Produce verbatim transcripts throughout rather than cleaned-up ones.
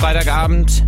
Freitagabend.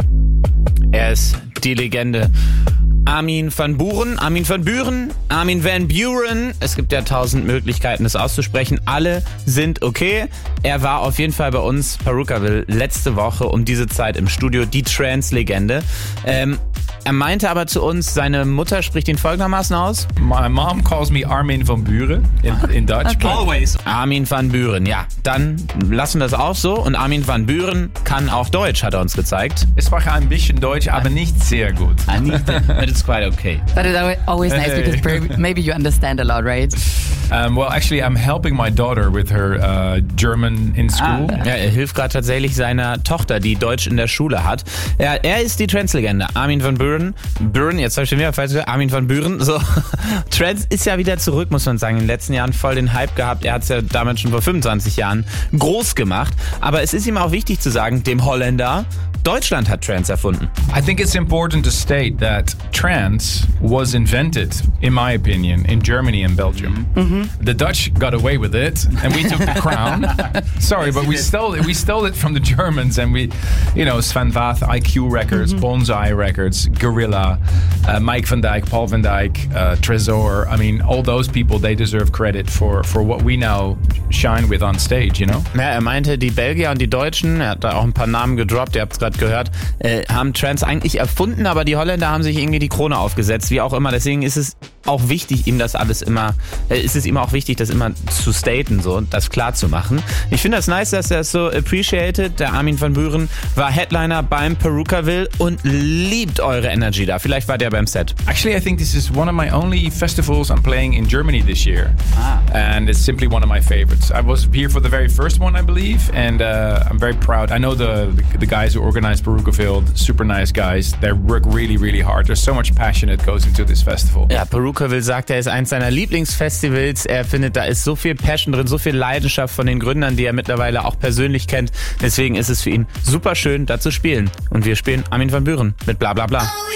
Er ist die Legende. Armin van Buuren, Armin van Buuren, Armin van Buuren. Es gibt ja tausend Möglichkeiten, das auszusprechen. Alle sind okay. Er war auf jeden Fall bei uns, Perukaville, letzte Woche um diese Zeit im Studio, die Trance-Legende. Ähm, er meinte aber zu uns, seine Mutter spricht ihn folgendermaßen aus. My mom calls me Armin van Buuren in, in Dutch. Okay. Always. Armin van Buuren, ja. Dann lassen wir das auch so. Und Armin van Buuren kann auch Deutsch, hat er uns gezeigt. Ich spreche ein bisschen Deutsch, aber nicht sehr gut. But it's quite okay. But it's always nice because maybe you understand a lot, right? Um, well, actually, I'm helping my daughter with her uh, German in school. Ah, ja, er hilft gerade tatsächlich seiner Tochter, die Deutsch in der Schule hat. Ja, er ist die Trance-Legende. Armin van Buuren. Buuren, jetzt habe ich schon wieder falsch gesagt. Armin van Buuren. So. Trance ist ja wieder zurück, muss man sagen. In den letzten Jahren voll den Hype gehabt. Er hat es ja damals schon vor fünfundzwanzig Jahren groß gemacht. Aber es ist ihm auch wichtig zu sagen, dem Holländer, Deutschland hat Trance erfunden. I think it's important to state that trance was invented, in my opinion, in Germany and Belgium. Mm-hmm. The Dutch got away with it, and we took the crown. Sorry, but we stole it. We stole it from the Germans, and we, you know, Sven Vath, I Q Records, mm-hmm. Bonsai Records, Gorilla, uh, Mike van Dijk, Paul van Dijk, uh, Trezor. I mean, all those people, they deserve credit for for what we now shine with on stage, you know? Ja, er meinte, die Belgier und die Deutschen, er hat da auch ein paar Namen gedroppt, ihr habt es gerade gehört, äh, haben Trance eigentlich erfunden, aber die Holländer haben sich irgendwie die Krone aufgesetzt, wie auch immer. Deswegen ist es auch wichtig, ihm das alles immer, äh, ist es ihm auch wichtig, das immer zu staten, so, das klar zu machen. Ich finde das nice, dass er es so appreciated. Der Armin van Buuren war Headliner beim Perukaville und liebt eure Energy da. Vielleicht war der beim Set. Actually, I think this is one of my only festivals I'm playing in Germany this year. Ah. And it's simply one of my favorites. I was here for the very first one, I believe, and uh, I'm very proud. I know the, the the guys who organized Perukaville, super nice guys. They work really, really hard. There's so much passion that goes into this festival. Ja, Perukaville sagt, er ist eins seiner Lieblingsfestivals. Er findet, da ist so viel Passion drin, so viel Leidenschaft von den Gründern, die er mittlerweile auch persönlich kennt. Deswegen ist es für ihn super schön, da zu spielen. Und wir spielen Armin van Buuren mit Bla Bla Bla.